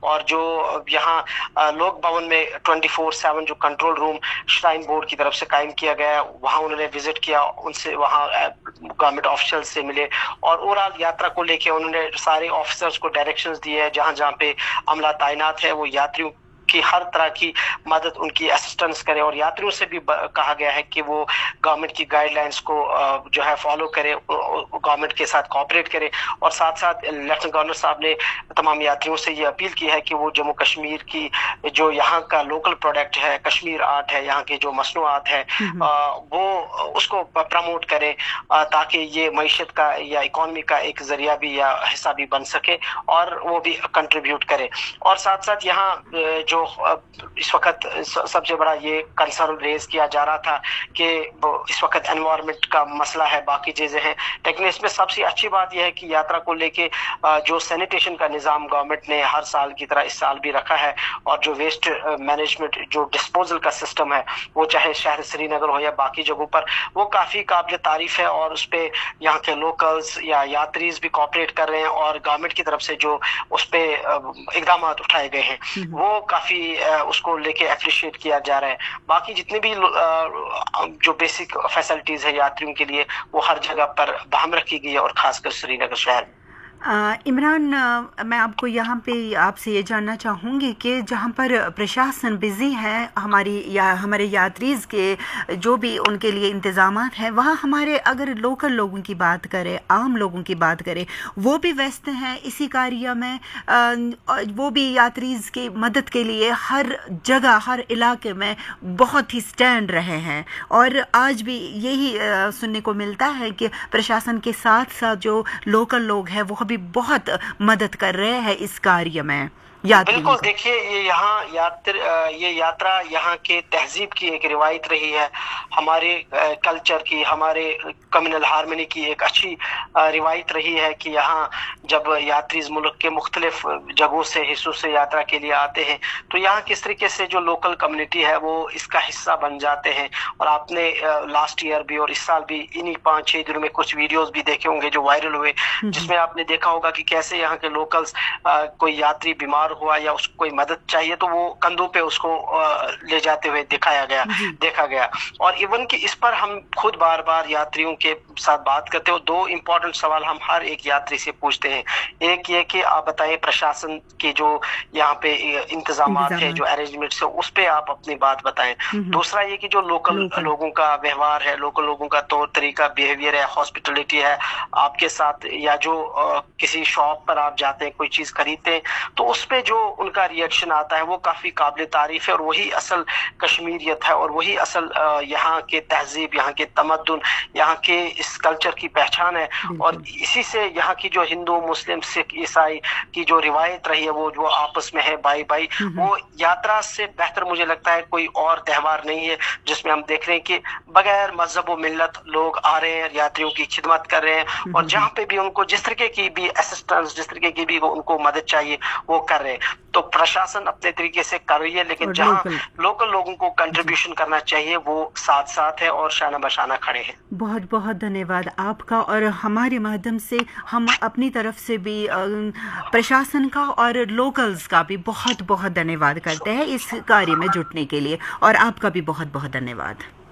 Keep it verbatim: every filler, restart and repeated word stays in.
और जो यहाँ लोक भवन में ट्वेंटी फोर सेवन जो कंट्रोल रूम श्राइन बोर्ड की तरफ से कायम किया गया है, वहाँ उन्होंने विजिट किया, उनसे वहाँ गवर्नमेंट ऑफिशियल से मिले और ओवरऑल यात्रा को लेके उन्होंने सारे ऑफिसर्स को डायरेक्शंस दिए हैं। जहाँ जहाँ पे अमला तैनात है वो यात्रियों की हर तरह की मदद, उनकी असिस्टेंस करे और यात्रियों से भी कहा गया है कि वो गवर्नमेंट की गाइडलाइंस को जो है फॉलो करे, गवर्नमेंट के साथ कोऑपरेट करे। और साथ साथ लेफ्टिनेंट गवर्नर साहब ने तमाम यात्रियों से ये अपील की है कि वो जम्मू कश्मीर की जो यहाँ का लोकल प्रोडक्ट है, कश्मीर आर्ट है, यहाँ के जो मसनूआत है, वो उसको प्रमोट करें ताकि ये मईशत का या इकोनॉमी का एक जरिया भी या हिस्सा भी बन सके और वो भी कंट्रीब्यूट करे। और साथ साथ यहाँ जो इस वक्त सबसे बड़ा ये कंसर्न रेज किया जा रहा था कि इस वक्त एनवायरनमेंट का मसला है, बाकी चीजें हैं, लेकिन इसमें सबसे अच्छी बात यह है कि यात्रा को लेके जो सैनिटेशन का निजाम गवर्नमेंट ने हर साल की तरह इस साल भी रखा है और जो वेस्ट मैनेजमेंट जो डिस्पोजल का सिस्टम है वो चाहे शहर श्रीनगर हो या बाकी जगहों पर, वो काफी काबिल तारीफ है और उस पर यहाँ के लोकल्स या यात्रीज भी कोऑपरेट कर रहे हैं और गवर्नमेंट की तरफ से जो उस पर इकदाम उठाए गए हैं वो काफी उसको लेके एप्रिशिएट किया जा रहा है। बाकी जितने भी जो बेसिक फैसिलिटीज है यात्रियों के लिए वो हर जगह पर बहाल रखी गई है और खासकर श्रीनगर शहर में। आ, इमरान, मैं आपको यहाँ पे आपसे ये जानना चाहूँगी कि जहाँ पर प्रशासन बिज़ी है, हमारी या हमारे यात्रीज़ के जो भी उनके लिए इंतज़ामात हैं, वहाँ हमारे अगर लोकल लोगों की बात करें, आम लोगों की बात करें, वो भी व्यस्त हैं इसी कार्य में। आ, वो भी यात्रीज़ की मदद के लिए हर जगह हर इलाके में बहुत ही स्टैंड रहे हैं और आज भी यही आ, सुनने को मिलता है कि प्रशासन के साथ साथ जो लोकल लोग हैं वो भी बहुत मदद कर रहे हैं इस कार्य में। बिल्कुल, देखिए ये यहाँ यात्रा ये यात्रा यहाँ के तहजीब की एक रिवायत रही है, हमारे कल्चर की, हमारे कम्युनल हार्मनी की एक अच्छी रिवायत रही है कि यहाँ जब यात्री मुल्क के मुख्तलिफ जगहों से हिस्सों से यात्रा के लिए आते हैं तो यहाँ किस तरीके से जो लोकल कम्युनिटी है वो इसका हिस्सा बन जाते हैं। और आपने लास्ट ईयर भी और इस साल भी इन्हीं पाँच छः दिनों में कुछ वीडियोस भी देखे होंगे जो वायरल हुए, जिसमें आपने देखा होगा कि कैसे यहाँ के लोकल्स कोई यात्री बीमार हुआ या उसको कोई मदद चाहिए तो वो कंधों पे उसको ले जाते हुए दिखाया गया देखा गया। और इवन कि इस पर हम खुद बार बार यात्रियों के साथ बात करते हो, दो इम्पोर्टेंट सवाल हम हर एक यात्री से पूछते हैं। एक ये कि आप बताइए प्रशासन के जो यहाँ पे इंतजाम है, जो अरेंजमेंट्स है, उस पे आप अपनी बात बताएं। दूसरा ये कि जो लोकल लोगों का व्यवहार है, लोकल लोगों का तौर तरीका, बिहेवियर है, हॉस्पिटलिटी है आपके साथ, या जो आ, किसी शॉप पर आप जाते हैं कोई चीज खरीदते हैं तो उस पे जो उनका रिएक्शन आता है वो काफी काबिल तारीफ है और वही असल कश्मीरियत है और वही असल यहाँ के तहजीब, यहाँ के तमद्दुन, यहाँ के इस कल्चर की पहचान है। और इसी से यहाँ की जो हिंदू, मुस्लिम, सिख, ईसाई की जो रिवायत रही है वो जो आपस में है भाई भाई, वो यात्रा से बेहतर मुझे लगता है कोई और त्यौहार नहीं है जिसमें हम देख रहे हैं कि बगैर मजहब व मिल्लत लोग आ रहे हैं, यात्रियों की खिदमत कर रहे हैं और जहाँ पे भी उनको जिस तरीके की भी असिस्टेंस, जिस तरीके की भी उनको मदद चाहिए वो कर रहे हैं। तो प्रशासन अपने तरीके से कर रही है, लेकिन जहाँ लोकल लोगों को कंट्रीब्यूशन करना चाहिए वो साथ साथ है और शाना बशाना खड़े हैं। बहुत बहुत धन्यवाद आपका और हमारे माध्यम से हम अपनी तरफ से भी प्रशासन का और लोकल्स का भी बहुत बहुत धन्यवाद करते हैं इस कार्य में जुटने के लिए और आपका भी बहुत बहुत धन्यवाद।